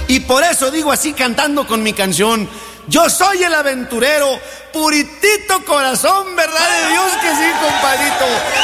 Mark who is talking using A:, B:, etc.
A: Y por eso digo así cantando con mi canción: yo soy el aventurero, puritito corazón, verdad de Dios que sí, compadrito.